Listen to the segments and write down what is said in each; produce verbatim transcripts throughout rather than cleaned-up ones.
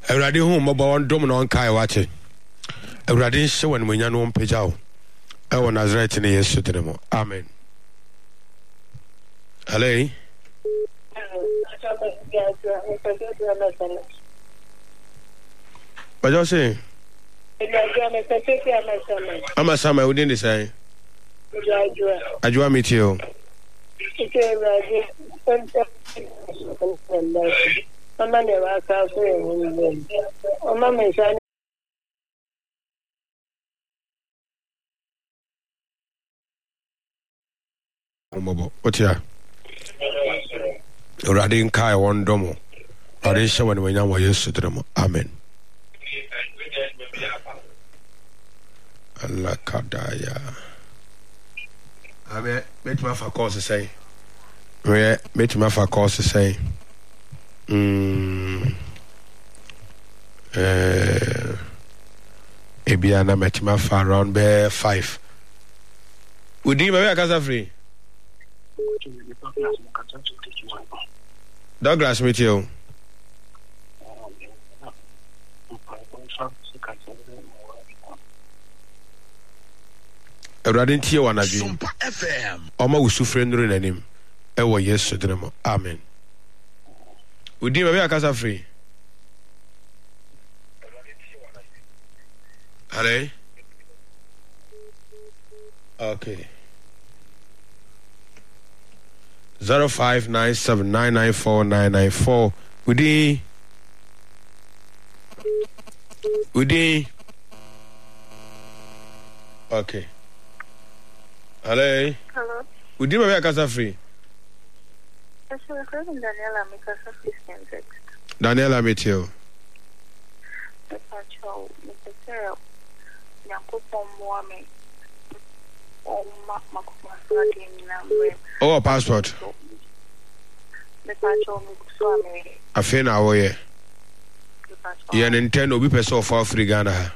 Awurade hu mobɔ on dom na on kai wache. Awurade hye wan munya no mpagya wo. Ewo Nazareth ne Yesu dinemo. Amen. Hello. What you say? I'm sama within the say. Ajua meet you. Mama never comes in. Mama is what ya? Radin Kai one domo. Radisha when we know yes to Amen. Allah Kadaya. I mean, make my for course to say. Where make my for course to say. Hmm. Uh. Ebiana met my far around bear five. Would you maybe a casa free? Douglas meet you. Radin Tia one again. F M. Oma usufre nuru nanim. Ewo Yesu dinemo. Amen. Udi maybe a casa free. Hello. Okay. Zero five nine seven nine nine four nine nine four. Udi. Udi. Okay. Hello. Hello. Udi maybe a casa free. Daniela, make us a fish Daniela meet you. Oh, passport. I feel our way. Yeah, Nintendo be person for free Ghana.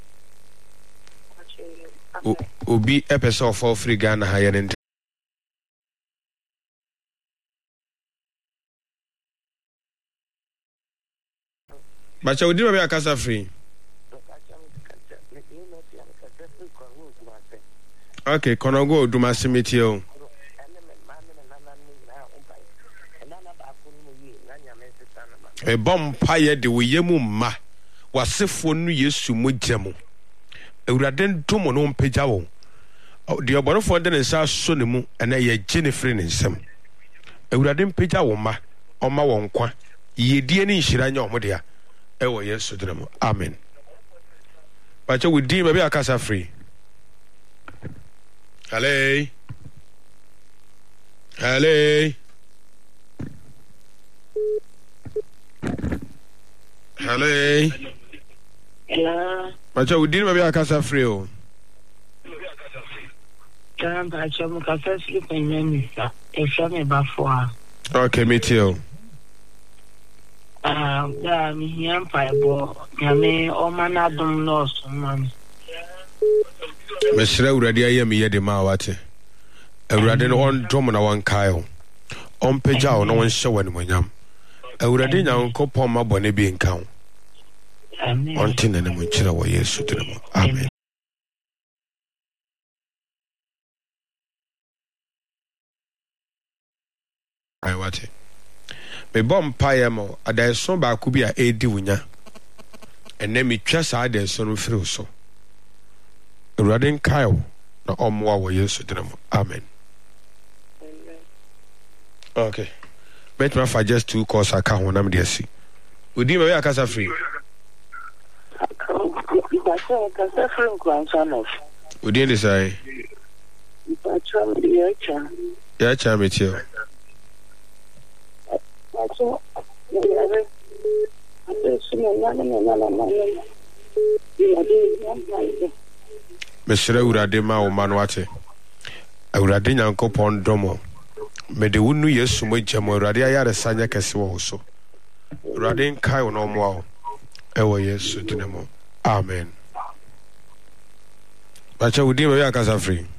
Ubi episode for free Ghana higher than. But you didn't be a casa free. Okay, Konogo do my cemetery. A bomb pie de Wiyamu ma was sifo nu Yesu mujamo. Ewuraden tomo no mpagya wo. De oborofo de ne sa so ne mu na ye Jennifer ne nsem. Ewuraden mpagya wo ma, oma wo nkwa. Yedie ne nhira nya omo de a. Ewo Yesu dinemo. Amen. Bacha we di maybe akasa free. Hello. Hello. Hello. Hello. Bacha we di maybe akasa free o. Can I tell you that sleep in Minister? If you me before. Okay, me too. Ah, yeah, me here Bible. Ya me o mana dum lost man. Me sira urade aye me ye de ma wate. Urade no on dom na wan kai ho. On pagya o no won hye wani monyam. Urade nyankopon ma bone bi nka ho. Amen. On tin na mo nkyira wo Yesu dinemo. Amen. I wate. Me bom payemo adanso ba ku bi a edi wunya. Enne me twa sa adanso no firi so. Urade nkae na omwa wo Yesu dinemo. Amen. Amen. Okay. Bet me for just two calls aka ho na me de asi. Odi me ya kasa free. Bacha kasa free kwanchano. Odi ndi sai. Bacha ya cha. Ya cha me tio. Bacha ya re. Ande sino na na na na na. Ya de Mesre urade ma o manwate. Urade nyankopon domo. Me de wunu Yesu mo jamo urade ayare sanya kese wo so. Urade nkai wo no mo a. Ewo Yesu dinemo. Amen. Bacha udi me ya kasa free.